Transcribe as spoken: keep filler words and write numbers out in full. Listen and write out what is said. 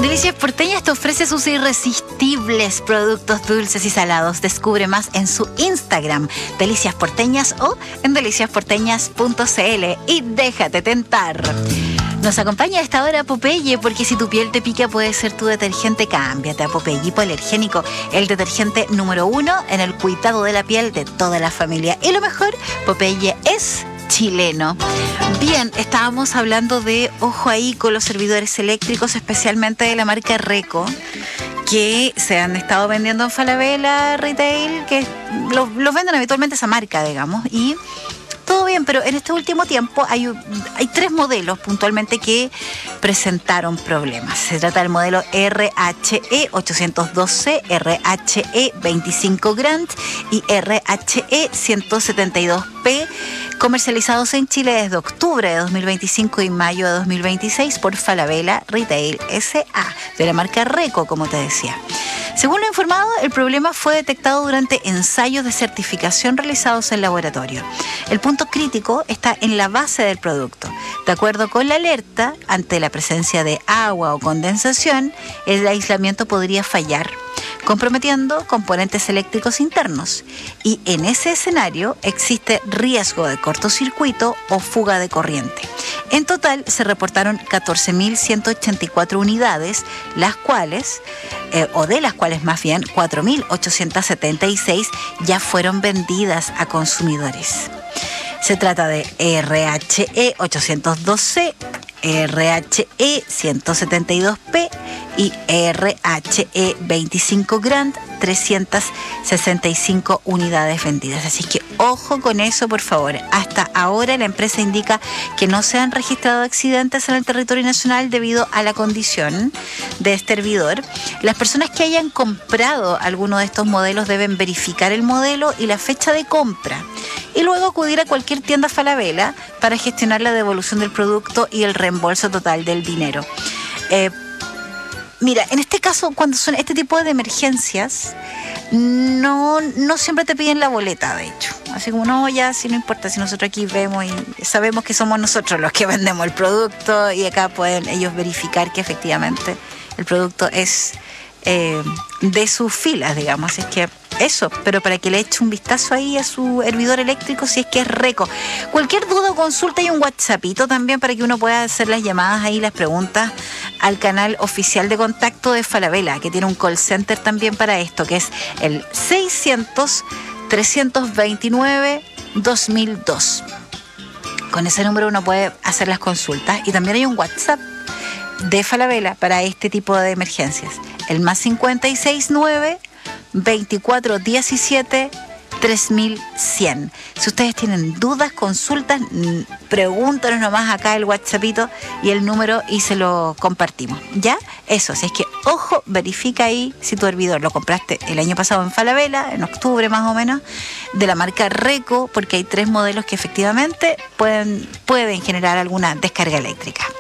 Delicias Porteñas te ofrece sus irresistibles productos dulces y salados. Descubre más en su Instagram, Delicias Porteñas, o en delicias porteñas punto c l, y déjate tentar. Nos acompaña a esta hora Popeye, porque si tu piel te pica puede ser tu detergente. Cámbiate a Popeye Hipoalergénico, el detergente número uno en el cuidado de la piel de toda la familia. Y lo mejor, Popeye es chileno. Bien, estábamos hablando de, ojo ahí con los servidores eléctricos, especialmente de la marca Reco, que se han estado vendiendo en Falabella Retail, que los lo venden habitualmente esa marca, digamos, y todo bien, pero en este último tiempo hay, hay tres modelos puntualmente que presentaron problemas. Se trata del modelo R H E ochocientos doce, R H E veinticinco Grand y R H E ciento setenta y dos P, comercializados en Chile desde octubre de dos mil veinticinco y mayo de dos mil veintiséis por Falabella Retail S A, de la marca Reco, como te decía. Según lo informado, el problema fue detectado durante ensayos de certificación realizados en laboratorio. El punto crítico está en la base del producto. De acuerdo con la alerta, ante la presencia de agua o condensación, el aislamiento podría fallar, comprometiendo componentes eléctricos internos. Y en ese escenario existe riesgo de cortocircuito o fuga de corriente. En total se reportaron catorce mil ciento ochenta y cuatro unidades, las cuales, eh, o de las cuales más bien, cuatro mil ochocientos setenta y seis ya fueron vendidas a consumidores. Se trata de R H E ochocientos doce, R H E ciento setenta y dos P y R H E veinticinco Grand, trescientas sesenta y cinco unidades vendidas. Así que ojo con eso, por favor. Hasta ahora la empresa indica que no se han registrado accidentes en el territorio nacional debido a la condición de este hervidor. Las personas que hayan comprado alguno de estos modelos deben verificar el modelo y la fecha de compra, y luego acudir a cualquier tienda Falabella para gestionar la devolución del producto y el reembolso total del dinero. Eh, Mira, en este caso, cuando son este tipo de emergencias, no, no siempre te piden la boleta, de hecho. Así como, no, ya, si no importa, si nosotros aquí vemos y sabemos que somos nosotros los que vendemos el producto, y acá pueden ellos verificar que efectivamente el producto es eh, de sus filas, digamos. Así es que eso, pero para que le eche un vistazo ahí a su hervidor eléctrico, si es que es Reco. Cualquier duda o consulta, hay un WhatsAppito también para que uno pueda hacer las llamadas ahí, las preguntas al canal oficial de contacto de Falabella, que tiene un call center también para esto, que es el seiscientos, trescientos veintinueve, dos mil dos. Con ese número uno puede hacer las consultas, y también hay un WhatsApp de Falabella para este tipo de emergencias, el más cincuenta y seis nueve, veinticuatro diecisiete, tres mil cien. Si ustedes tienen dudas, consultas, pregúntanos nomás acá el WhatsAppito y el número, y se lo compartimos. ¿Ya? Eso, si es que, ojo, verifica ahí si tu hervidor lo compraste el año pasado en Falabella, en octubre más o menos, de la marca Reco, porque hay tres modelos que efectivamente pueden, pueden generar alguna descarga eléctrica.